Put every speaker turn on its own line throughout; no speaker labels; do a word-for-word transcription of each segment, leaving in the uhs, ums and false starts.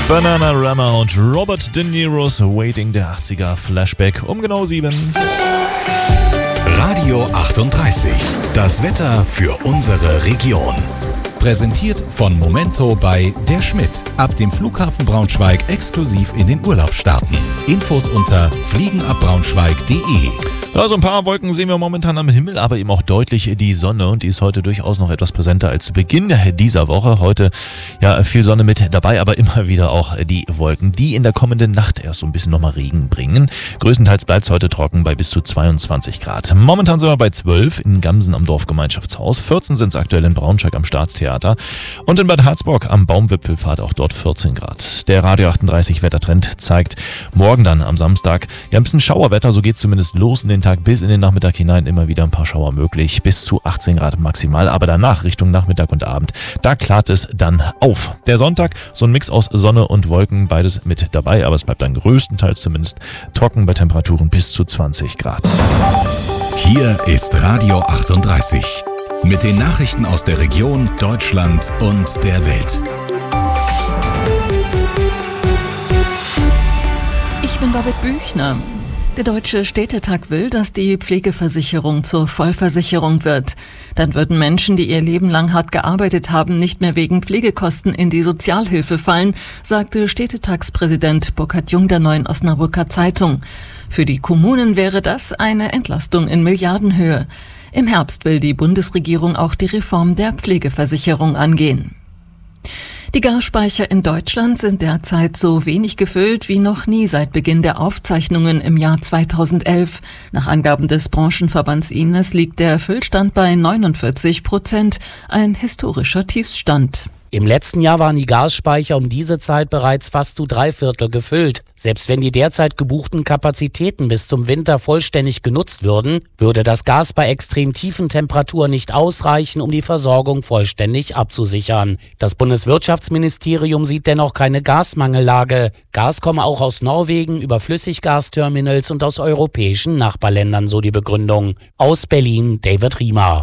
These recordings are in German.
Bananarama und Robert De Niro's Waiting, der achtziger Flashback um genau sieben.
Radio achtunddreißig, das Wetter für unsere Region. Präsentiert von Momento bei Der Schmidt. Ab dem Flughafen Braunschweig exklusiv in den Urlaub starten. Infos unter fliegenabbraunschweig punkt de.
Also ein paar Wolken sehen wir momentan am Himmel, aber eben auch deutlich die Sonne, und die ist heute durchaus noch etwas präsenter als zu Beginn dieser Woche. Heute ja viel Sonne mit dabei, aber immer wieder auch die Wolken, die in der kommenden Nacht erst so ein bisschen nochmal Regen bringen. Größtenteils bleibt es heute trocken bei bis zu zweiundzwanzig Grad. Momentan sind wir bei zwölf in Gamsen am Dorfgemeinschaftshaus, vierzehn sind es aktuell in Braunschweig am Staatstheater und in Bad Harzburg am Baumwipfelpfad auch dort vierzehn Grad. Der Radio achtunddreißig Wettertrend zeigt morgen dann am Samstag ja ein bisschen Schauerwetter, so geht es zumindest los in den Tag bis in den Nachmittag hinein, immer wieder ein paar Schauer möglich, bis zu achtzehn Grad maximal, aber danach Richtung Nachmittag und Abend, da klart es dann auf. Der Sonntag, so ein Mix aus Sonne und Wolken, beides mit dabei, aber es bleibt dann größtenteils zumindest trocken bei Temperaturen bis zu zwanzig Grad.
Hier ist Radio achtunddreißig mit den Nachrichten aus der Region, Deutschland und der Welt.
Ich bin David Büchner. Der Deutsche Städtetag will, dass die Pflegeversicherung zur Vollversicherung wird. Dann würden Menschen, die ihr Leben lang hart gearbeitet haben, nicht mehr wegen Pflegekosten in die Sozialhilfe fallen, sagte Städtetagspräsident Burkhard Jung der Neuen Osnabrücker Zeitung. Für die Kommunen wäre das eine Entlastung in Milliardenhöhe. Im Herbst will die Bundesregierung auch die Reform der Pflegeversicherung angehen. Die Gasspeicher in Deutschland sind derzeit so wenig gefüllt wie noch nie seit Beginn der Aufzeichnungen im Jahr zweitausendelf. Nach Angaben des Branchenverbands I N E S liegt der Füllstand bei neunundvierzig Prozent, ein historischer Tiefstand.
Im letzten Jahr waren die Gasspeicher um diese Zeit bereits fast zu drei Viertel gefüllt. Selbst wenn die derzeit gebuchten Kapazitäten bis zum Winter vollständig genutzt würden, würde das Gas bei extrem tiefen Temperaturen nicht ausreichen, um die Versorgung vollständig abzusichern. Das Bundeswirtschaftsministerium sieht dennoch keine Gasmangellage. Gas komme auch aus Norwegen über Flüssiggasterminals und aus europäischen Nachbarländern, so die Begründung. Aus Berlin, David Riemer.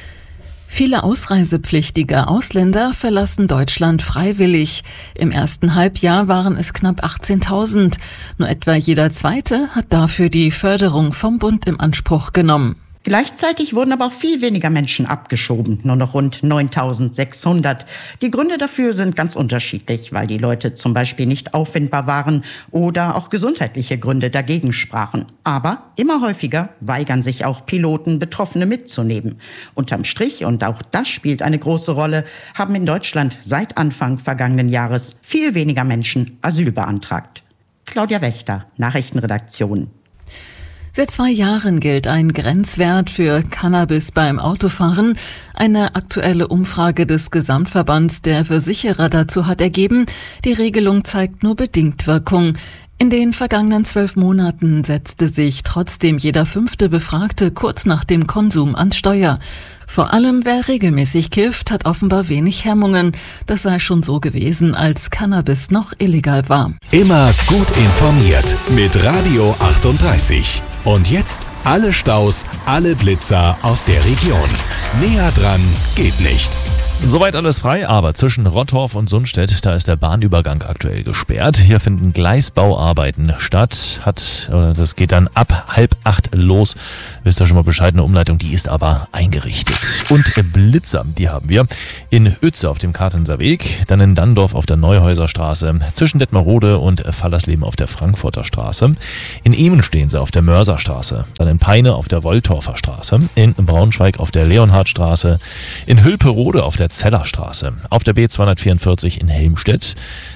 Viele ausreisepflichtige Ausländer verlassen Deutschland freiwillig. Im ersten Halbjahr waren es knapp achtzehntausend. Nur etwa jeder Zweite hat dafür die Förderung vom Bund in Anspruch genommen.
Gleichzeitig wurden aber auch viel weniger Menschen abgeschoben, nur noch rund neuntausendsechshundert. Die Gründe dafür sind ganz unterschiedlich, weil die Leute zum Beispiel nicht auffindbar waren oder auch gesundheitliche Gründe dagegen sprachen. Aber immer häufiger weigern sich auch Piloten, Betroffene mitzunehmen. Unterm Strich, und auch das spielt eine große Rolle, haben in Deutschland seit Anfang vergangenen Jahres viel weniger Menschen Asyl beantragt. Claudia Wächter, Nachrichtenredaktion.
Seit zwei Jahren gilt ein Grenzwert für Cannabis beim Autofahren. Eine aktuelle Umfrage des Gesamtverbands der Versicherer dazu hat ergeben, die Regelung zeigt nur bedingt Wirkung. In den vergangenen zwölf Monaten setzte sich trotzdem jeder fünfte Befragte kurz nach dem Konsum ans Steuer. Vor allem wer regelmäßig kifft, hat offenbar wenig Hemmungen. Das sei schon so gewesen, als Cannabis noch illegal war.
Immer gut informiert mit Radio achtunddreißig. Und jetzt alle Staus, alle Blitzer aus der Region. Näher dran geht nicht.
Soweit alles frei, aber zwischen Rottorf und Sundstedt, da ist der Bahnübergang aktuell gesperrt. Hier finden Gleisbauarbeiten statt. Hat, oder das geht dann ab halb acht los. Wisst ihr schon mal Bescheid, eine Umleitung, die ist aber eingerichtet. Und Blitzer, die haben wir in Uetze auf dem Kartenser Weg, dann in Danndorf auf der Neuhäuser Straße, zwischen Detmerode und Fallersleben auf der Frankfurter Straße. In Emen stehen sie auf der Mörserstraße, dann in Peine auf der Wolltorfer Straße, in Braunschweig auf der Leonhardstraße, in Hülperode auf der Zellerstraße, auf der B zweihundertvierundvierzig in Helmstedt,